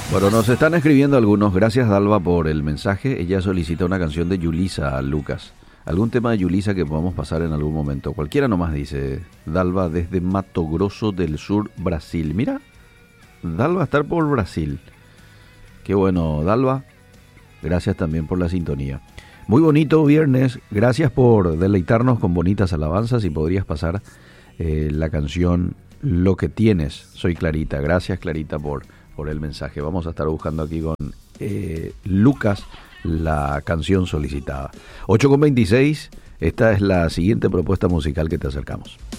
Bueno, nos están escribiendo algunos. Gracias, Dalva, por el mensaje. Ella solicita una canción de Yulisa, Lucas. Algún tema de Yulisa que podamos pasar en algún momento. Cualquiera nomás, dice Dalva, desde Mato Grosso del Sur, Brasil. Mira, Dalva estar por Brasil. Qué bueno, Dalva. Gracias también por la sintonía. Muy bonito viernes. Gracias por deleitarnos con bonitas alabanzas. Y podrías pasar la canción Lo que tienes. Soy Clarita. Gracias, Clarita, por el mensaje. Vamos a estar buscando aquí con Lucas la canción solicitada. 8:26. Esta es la siguiente propuesta musical que te acercamos.